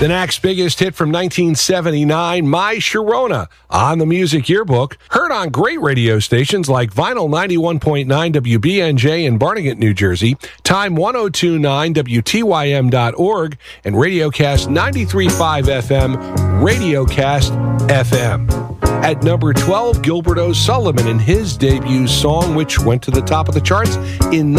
The next biggest hit from 1979, My Sharona, on the Music Yearbook. Heard on great radio stations like Vinyl 91.9 WBNJ in Barnegat, New Jersey, Time 102.9 WTYM.org, and Radiocast 93.5 FM, Radiocast FM. At number 12, Gilbert O'Sullivan in his debut song, which went to the top of the charts in